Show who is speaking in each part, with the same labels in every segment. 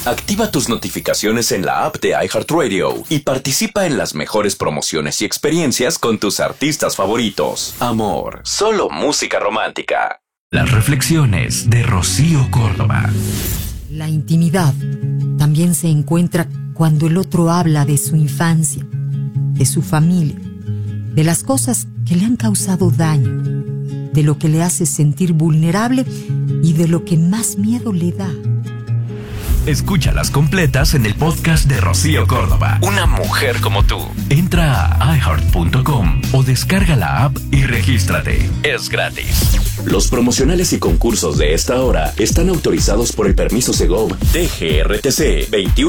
Speaker 1: Activa tus notificaciones en la app de iHeartRadio y participa en las mejores promociones y experiencias con tus artistas favoritos. Amor, solo música romántica. Las reflexiones de Rocío Córdoba.
Speaker 2: La intimidad también se encuentra cuando el otro habla de su infancia, de su familia, de las cosas que le han causado daño, de lo que le hace sentir vulnerable y de lo que más miedo le da.
Speaker 1: Escúchalas completas en el podcast de Rocío Córdoba. Una mujer como tú. Entra a iHeart.com o descarga la app y regístrate. Es gratis. Los promocionales y concursos de esta hora están autorizados por el permiso Segov DGRTC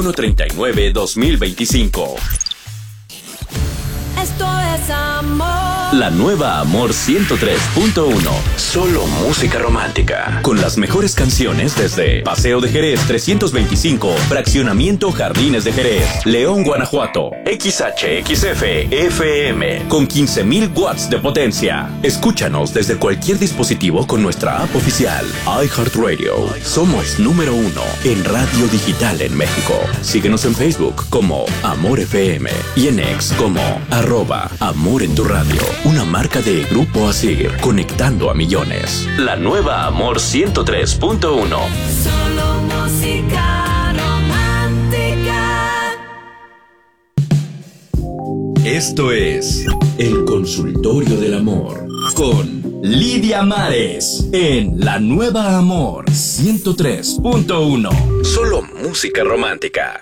Speaker 1: 2139-2025.
Speaker 3: Esto es amor.
Speaker 1: La nueva Amor 103.1. Solo música romántica. Con las mejores canciones desde Paseo de Jerez 325, Fraccionamiento Jardines de Jerez, León, Guanajuato, XHXF FM, con 15,000 watts de potencia. Escúchanos desde cualquier dispositivo con nuestra app oficial. iHeartRadio. Somos número 1 en radio digital en México. Síguenos en Facebook como Amor FM y en X como @Amor en tu radio. Una marca de Grupo Asir, conectando a millones. La nueva Amor 103.1.
Speaker 3: Solo música romántica.
Speaker 1: Esto es El Consultorio del Amor con Lidia Mares en La Nueva Amor 103.1. Solo música romántica.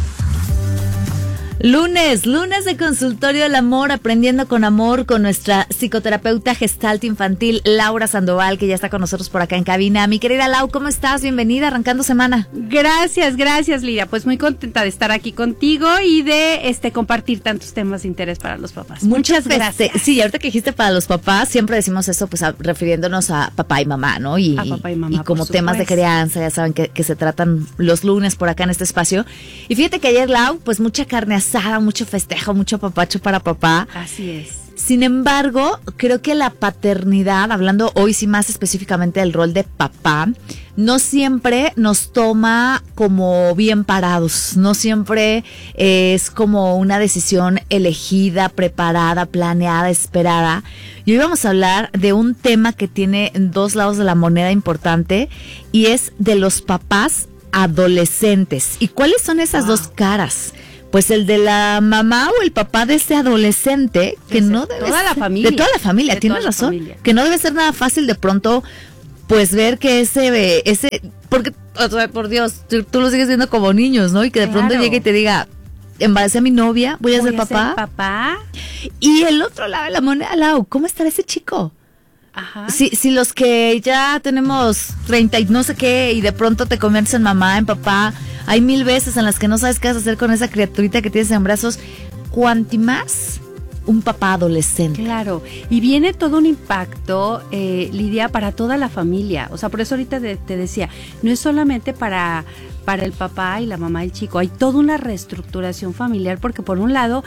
Speaker 4: Lunes de Consultorio del Amor, aprendiendo con amor con nuestra psicoterapeuta gestalt infantil Laura Sandoval, que ya está con nosotros por acá en cabina. Mi querida Lau, ¿cómo estás? Bienvenida, arrancando semana.
Speaker 5: Gracias, Lidia. Pues muy contenta de estar aquí contigo y de compartir tantos temas de interés para los papás. Muchas gracias.
Speaker 4: Sí, ahorita que dijiste para los papás, siempre decimos eso, pues refiriéndonos a papá y mamá, ¿no?
Speaker 5: A papá y mamá,
Speaker 4: y como temas de crianza, ya saben que se tratan los lunes por acá en este espacio. Y fíjate que ayer, Lau, pues mucha carne asada, mucho festejo, mucho papacho para papá.
Speaker 5: Así es.
Speaker 4: Sin embargo, creo que la paternidad, hablando hoy sí más específicamente del rol de papá, no siempre nos toma como bien parados, no siempre es como una decisión elegida, preparada, planeada, esperada. Y hoy vamos a hablar de un tema que tiene dos lados de la moneda importante y es de los papás adolescentes. ¿Y cuáles son esas dos caras? Pues el de la mamá o el papá de ese adolescente que no debe
Speaker 5: toda
Speaker 4: ser,
Speaker 5: la familia.
Speaker 4: de toda la familia, tienes razón, familia. Que no debe ser nada fácil de pronto pues ver que ese porque, o sea, por Dios, tú lo sigues viendo como niños, ¿no? Y que de pronto llegue y te diga, embaracé a mi novia, voy a ser papá. Y el otro lado de la moneda, Lau, ¿cómo estará ese chico?
Speaker 5: Ajá.
Speaker 4: Si los que ya tenemos 30 y no sé qué y de pronto te conviertes en mamá, en papá, hay 1000 veces en las que no sabes qué vas a hacer con esa criaturita que tienes en brazos, cuanti más un papá adolescente.
Speaker 5: Claro, y viene todo un impacto, Lidia, para toda la familia. O sea, por eso ahorita te decía, no es solamente para el papá y la mamá del chico, hay toda una reestructuración familiar, porque por un lado,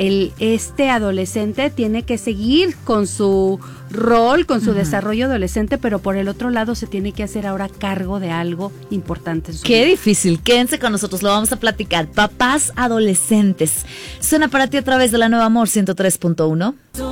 Speaker 5: este adolescente tiene que seguir con su rol, con su desarrollo adolescente, pero por el otro lado se tiene que hacer ahora cargo de algo importante en su vida.
Speaker 4: Qué difícil, quédense con nosotros, lo vamos a platicar. Papás adolescentes, suena para ti a través de La Nueva Amor 103.1.